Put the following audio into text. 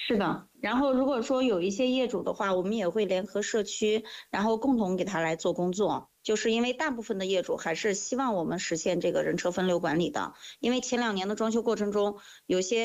是的，然后如果说有一些业主的话，我们也会联合社区，然后共同给他来做工作。就是因为大部分的业主还是希望我们实现这个人车分流管理的，因为前2年的装修过程中，有些